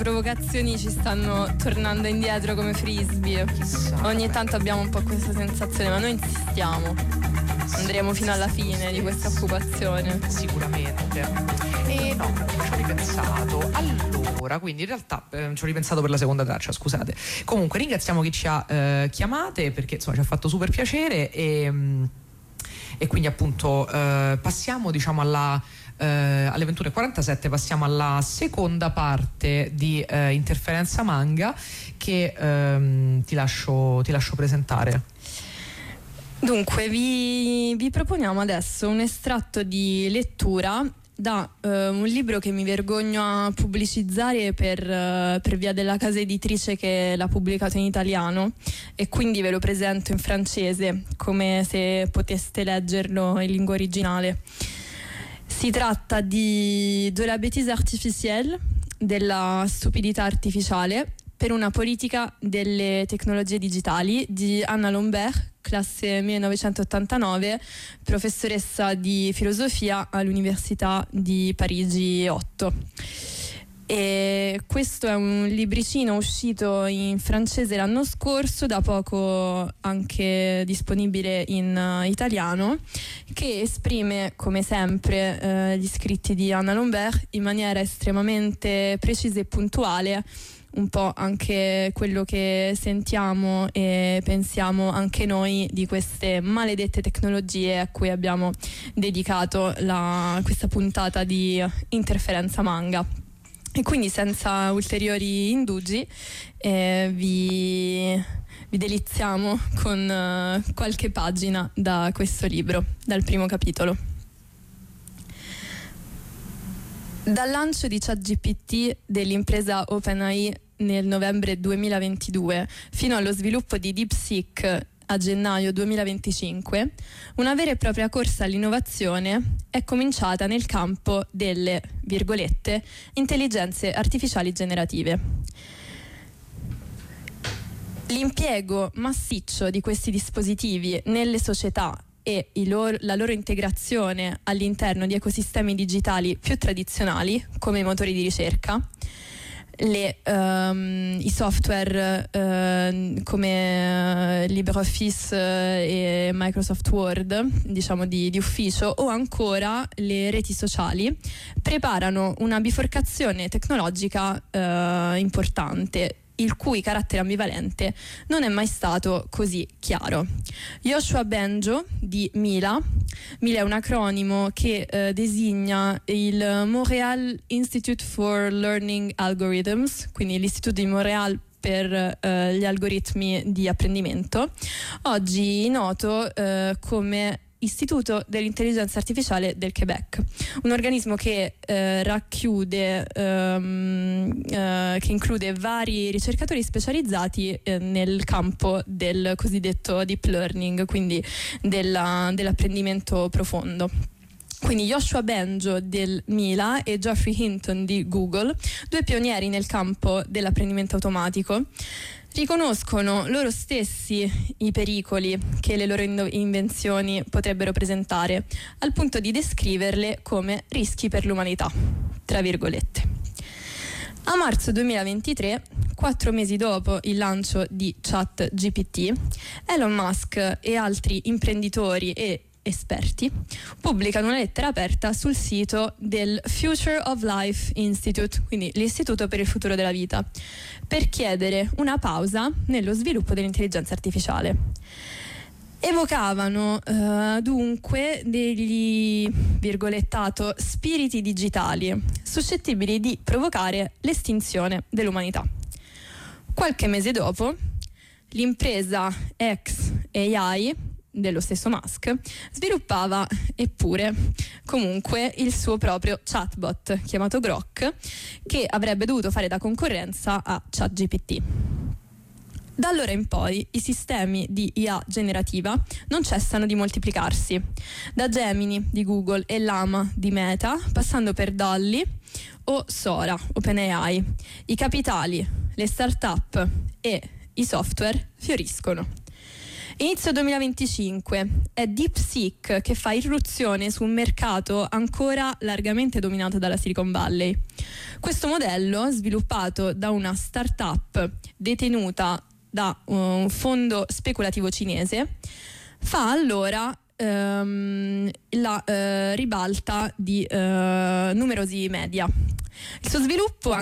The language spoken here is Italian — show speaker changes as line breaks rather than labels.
provocazioni ci stanno tornando indietro come frisbee.
Chissà.
Ogni tanto abbiamo un po' questa sensazione, ma noi insistiamo. Andremo fino alla fine di questa occupazione.
Sicuramente. E no, ci ho ripensato. Allora, quindi in realtà ci ho ripensato per la seconda traccia, scusate. Comunque ringraziamo chi ci ha chiamate, perché insomma ci ha fatto super piacere e quindi appunto passiamo, diciamo, alle 21:47 passiamo alla seconda parte di Interferenza Manga, che ti lascio presentare.
Dunque vi proponiamo adesso un estratto di lettura da un libro che mi vergogno a pubblicizzare per via della casa editrice che l'ha pubblicato in italiano, e quindi ve lo presento in francese come se poteste leggerlo in lingua originale. Si tratta di De la bêtise artificielle, della stupidità artificiale, per una politica delle tecnologie digitali, di Anna Lombert, classe 1989, professoressa di filosofia all'Università di Parigi 8. E questo è un libricino uscito in francese l'anno scorso, da poco anche disponibile in italiano, che esprime come sempre gli scritti di Anna Lombert in maniera estremamente precisa e puntuale, un po' anche quello che sentiamo e pensiamo anche noi di queste maledette tecnologie a cui abbiamo dedicato questa puntata di Interferenza Manga. E quindi senza ulteriori indugi vi deliziamo con qualche pagina da questo libro, dal primo capitolo. Dal lancio di ChatGPT dell'impresa OpenAI nel novembre 2022 fino allo sviluppo di DeepSeek a gennaio 2025, una vera e propria corsa all'innovazione è cominciata nel campo delle, virgolette, intelligenze artificiali generative. L'impiego massiccio di questi dispositivi nelle società e la loro integrazione all'interno di ecosistemi digitali più tradizionali, come i motori di ricerca, i software come LibreOffice e Microsoft Word, diciamo di ufficio, o ancora le reti sociali, preparano una biforcazione tecnologica importante, il cui carattere ambivalente non è mai stato così chiaro. Yoshua Bengio di Mila è un acronimo che designa il Montreal Institute for Learning Algorithms, quindi l'Istituto di Montreal per gli algoritmi di apprendimento, oggi noto come Istituto dell'Intelligenza Artificiale del Quebec, un organismo che racchiude, che include vari ricercatori specializzati nel campo del cosiddetto deep learning, quindi dell'apprendimento profondo. Quindi Yoshua Bengio del Mila e Geoffrey Hinton di Google, due pionieri nel campo dell'apprendimento automatico, riconoscono loro stessi i pericoli che le loro invenzioni potrebbero presentare, al punto di descriverle come rischi per l'umanità, tra virgolette. A marzo 2023, 4 mesi dopo il lancio di ChatGPT, Elon Musk e altri imprenditori e esperti pubblicano una lettera aperta sul sito del Future of Life Institute, quindi l'Istituto per il futuro della vita, per chiedere una pausa nello sviluppo dell'intelligenza artificiale. Evocavano dunque degli, virgolettato, spiriti digitali suscettibili di provocare l'estinzione dell'umanità. Qualche mese dopo, l'impresa xAI dello stesso Musk sviluppava eppure comunque il suo proprio chatbot chiamato Grok, che avrebbe dovuto fare da concorrenza a ChatGPT. Da allora in poi i sistemi di IA generativa non cessano di moltiplicarsi, da Gemini di Google e Llama di Meta, passando per DALL-E o Sora, OpenAI. I capitali, le start-up e i software fioriscono. Inizio 2025 è DeepSeek che fa irruzione su un mercato ancora largamente dominato dalla Silicon Valley. Questo modello, sviluppato da una startup detenuta da un fondo speculativo cinese, fa allora la ribalta di numerosi media. Il suo sviluppo